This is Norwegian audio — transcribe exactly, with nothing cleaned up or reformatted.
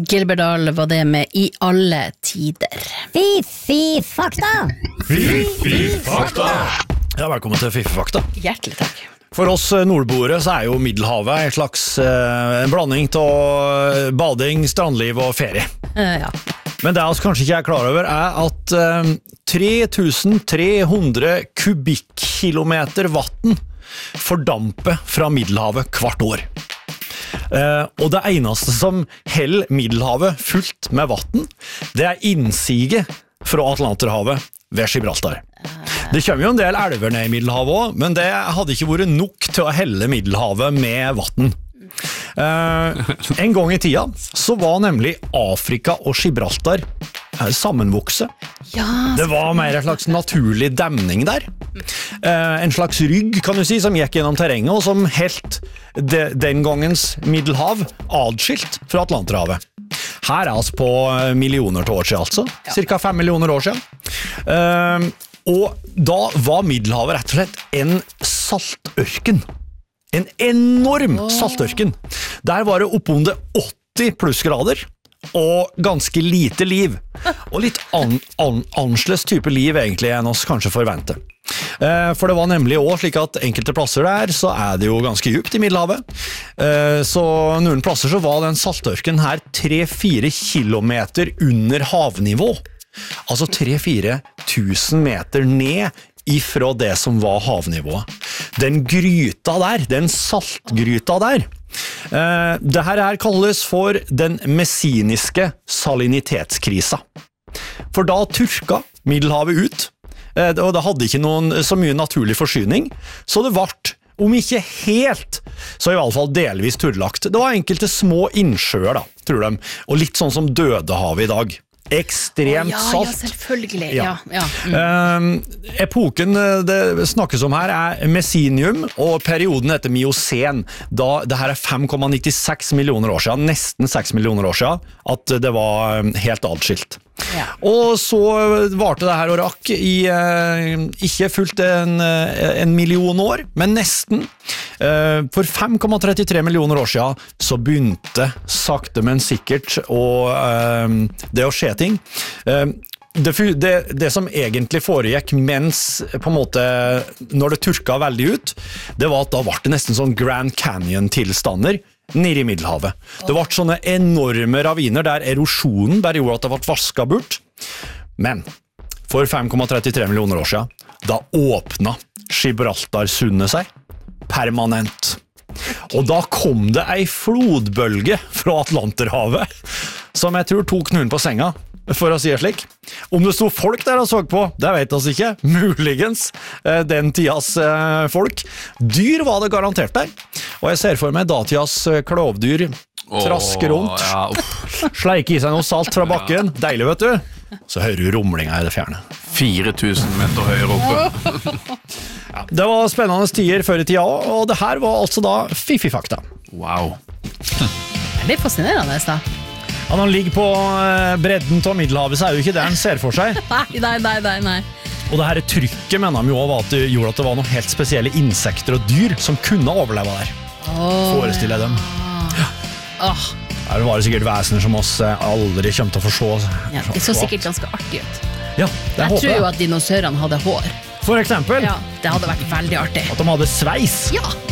Gilberdal var det med I alle tider. Fy-fy fakta! Fy-fy fakta! Ja, velkommen til Fy-fy fakta. Hjertelig takk. For oss nordboere så er jo Middelhavet en slags eh, en blanding av bading, strandliv og ferie. Uh, ja. Men det jeg kanskje ikke er klar over er at eh, tre tusen tre hundre kubikkilometer vatten fordamper fra Middelhavet hvert år. Uh, og det eneste som held Middelhavet fullt med vatten, det er innsiget fra Atlanterhavet ved Gibraltar. Det kommer jo en del elver ned I Middelhavet også, men det hadde ikke vært nok til å helle Middelhavet med vatten. Uh, en gang I tida så var nemlig Afrika og Gibraltar sammenvokse. Ja, det var mer en slags naturlig demning der. Uh, en slags rygg, kan du si, som gikk gjennom terrenget, og som helt de, den gangens Middelhav adskilt fra Atlanterhavet. Her er altså på millioner til år siden, altså. Cirka fem millioner år siden. Uh, og da var Middelhavet rett og slett en saltørken. En enorm saltørken. Der var det oppunder åtti plussgrader, og ganske lite liv. Og litt an, an, annerledes type liv egentlig enn oss kanskje forventer. Eh, for det var nemlig også slik at enkelte plasser der så er det jo ganske djupt I Middelhavet. Eh, så noen plasser så var den saltørken her tre til fire kilometer under havnivå. Altså tre til fire tusen meter ned ifra det som var havnivået. Den gryta der, den saltgryta der, eh, det her, her kalles for den messiniske salinitetskrisa. For da turka Middelhavet ut, eh, og det hadde ikke noen så mye naturlig forsyning, så det vart, om ikke helt, så I alle fall delvis turlagt. Det var enkelte små innsjøer da, tror de, og litt sånn som Dødehavet I dag. Ekstremt oh, ja, salt. Ja, selvfølgelig. Ja. Ja, ja. Mm. Uh, epoken det snakkes om her er Messinium, og perioden heter Miocen. Da, det her er fem komma nittiseks millioner år siden, nesten seks millioner år siden, at det var helt adskilt. Ja. Og så varte det her og rakk I uh, ikke fullt en, en million år, men nesten. Uh, for fem komma trettitre millioner år siden så begynte sakte men sikkert og, uh, det å skje ting. Uh, det, det, det som egentlig foregikk mens på en måte når det turka veldig ut, det var at da var det nesten sånn Grand Canyon-tilstander nede I Middelhavet. Det var sånne enorme raviner der erosjonen bare gjorde at det ble vasket bort. Men for fem komma trettitre millioner år siden, da åpnet Gibraltarsundet seg permanent. Og da kom det ei flodbølge fra Atlanterhavet, som jeg tror tok noen på senga, for å si det slik. Om det stod folk der og så på, det vet oss ikke. Muligens eh, den tidas eh, folk. Dyr var det garantert der. Og jeg ser for meg datidas klovdyr traske rundt, ja, sleike I seg noe salt fra bakken. Deilig, vet du. Så hører du rumlinga I det fjerne. fire tusen meter høyere oppe. Ja, det var spennende tider før I tida, og det her var altså da Fy-fy-fakta. Wow. Det er fascinerende, da. Ja, når han ligger på bredden av Middelhavet, så er jo ikke det han ser for seg. Nei, nei, nei, nei, nei. Og det her trykket mener de jo var at det gjorde at det var noen helt spesielle insekter og dyr som kunne overleve der. Oh, Forestiller jeg dem. Ja. Oh. Her var det sikkert væsener som oss aldri kommer til å få se. Ja, det så sikkert ganske artig ut. Ja, det jeg håper tror jo at dinosaurene hadde hår. For eksempel. Ja, det hadde vært veldig artig. At de hadde sveis. Ja.